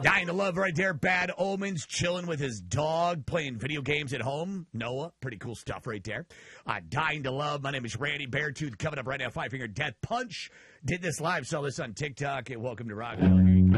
Dying to love right there. Bad Omens, chilling with his dog, playing video games at home. Noah, pretty cool stuff right there. Dying to love. My name is Randy Beartooth. Coming up right now, Five Finger Death Punch. Did this live, saw this on TikTok. And welcome to Rock.